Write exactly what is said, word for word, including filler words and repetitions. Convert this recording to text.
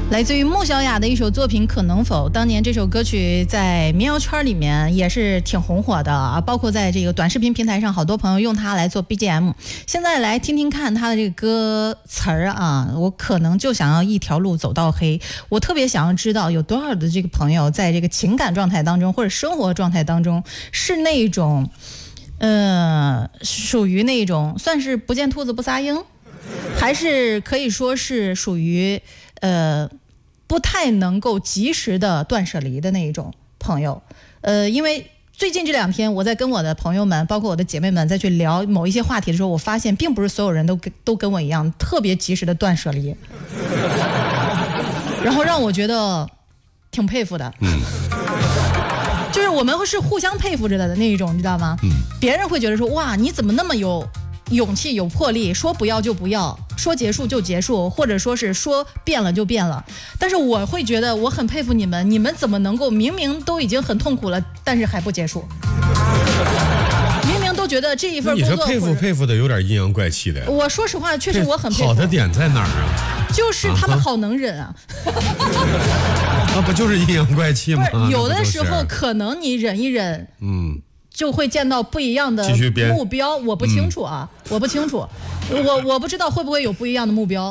来自于穆小雅的一首作品《可能否》，当年这首歌曲在民谣圈里面也是挺红火的啊，包括在这个短视频平台上，好多朋友用它来做 B G M。现在来听听看它的这个歌词儿啊，我可能就想要一条路走到黑。我特别想要知道有多少的这个朋友在这个情感状态当中或者生活状态当中是那种，呃，属于那种算是不见兔子不撒鹰，还是可以说是属于呃。不太能够及时的断舍离的那一种朋友，呃，因为最近这两天我在跟我的朋友们，包括我的姐妹们再去聊某一些话题的时候，我发现并不是所有人都跟都跟我一样特别及时的断舍离，然后让我觉得挺佩服的。嗯，就是我们是互相佩服着的那一种，你知道吗？嗯，别人会觉得说哇，你怎么那么有勇气有魄力，说不要就不要，说结束就结束，或者说是说变了就变了。但是我会觉得我很佩服你们，你们怎么能够明明都已经很痛苦了，但是还不结束？明明都觉得这一份工作， 你这佩服佩服的有点阴阳怪气的。 我说实话，确实我很佩服。 好的点在哪儿啊？ 就是他们好能忍啊！ 啊，不就是阴阳怪气吗？ 有的时候可能你忍一忍，嗯。就会见到不一样的目标，我不清楚啊，嗯、我不清楚，我我不知道会不会有不一样的目标。